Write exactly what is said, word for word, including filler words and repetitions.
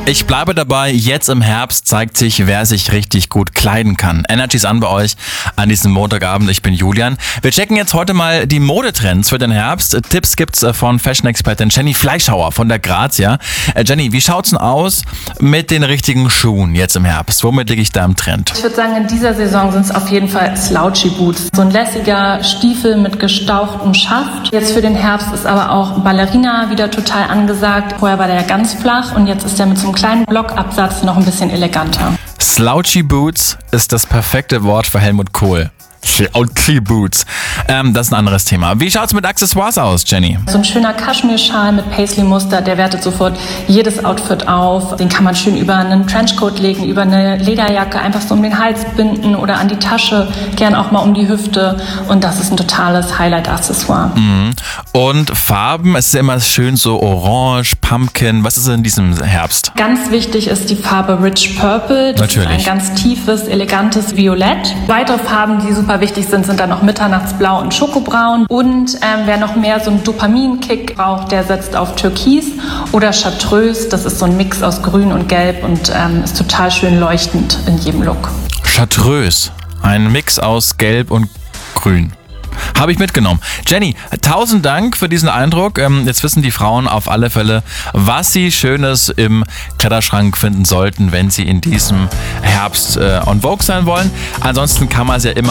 Ich bleibe dabei, jetzt im Herbst zeigt sich, wer sich richtig gut kleiden kann. Energy's an bei euch an diesem Montagabend. Ich bin Julian. Wir checken jetzt heute mal die Modetrends für den Herbst. Tipps gibt's von Fashion-Expertin Jenny Fleischhauer von der Grazia. Äh, Jenny, wie schaut's denn aus mit den richtigen Schuhen jetzt im Herbst? Womit liege ich da im Trend? Ich würde sagen, in dieser Saison sind es auf jeden Fall Slouchy Boots. So ein lässiger Stiefel mit gestauchtem Schaft. Jetzt für den Herbst ist aber auch Ballerina wieder total angesagt. Vorher war der ja ganz flach und jetzt ist der mit so einem kleinen Blockabsatz noch ein bisschen eleganter. Slouchy Boots ist das perfekte Wort für Helmut Kohl. Slouchy Boots. Ähm, das ist ein anderes Thema. Wie schaut's mit Accessoires aus, Jenny? So ein schöner Kaschmirschal mit Paisley-Muster, der wertet sofort jedes Outfit auf. Den kann man schön über einen Trenchcoat legen, über eine Lederjacke, einfach so um den Hals binden oder an die Tasche, gern auch mal um die Hüfte. Und das ist ein totales Highlight-Accessoire. Mhm. Und Farben, es ist immer schön so orange, Pumpkin. Was ist in diesem Herbst? Ganz wichtig ist die Farbe Rich Purple. Das Natürlich. ist ein ganz tiefes, elegantes Violett. Weitere Farben, die super wichtig sind, sind dann noch Mitternachtsblau und Schokobraun. Und ähm, wer noch mehr so einen Dopaminkick braucht, der setzt auf Türkis oder Chartreuse. Das ist so ein Mix aus Grün und Gelb und ähm, ist total schön leuchtend in jedem Look. Chartreuse, ein Mix aus Gelb und Grün. Habe ich mitgenommen. Jenny, tausend Dank für diesen Eindruck. Ähm, jetzt wissen die Frauen auf alle Fälle, was sie Schönes im Kleiderschrank finden sollten, wenn sie in diesem Herbst äh, on Vogue sein wollen. Ansonsten kann man es ja immer